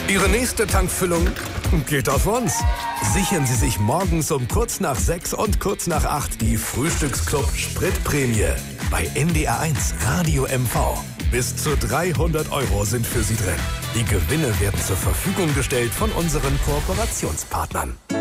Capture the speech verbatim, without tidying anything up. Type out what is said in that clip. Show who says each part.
Speaker 1: Ihre nächste Tankfüllung geht auf uns. Sichern Sie sich morgens um kurz nach sechs und kurz nach acht die Frühstücksclub Spritprämie bei N D R eins Radio M V. Bis zu dreihundert Euro sind für Sie drin. Die Gewinne werden zur Verfügung gestellt von unseren Kooperationspartnern.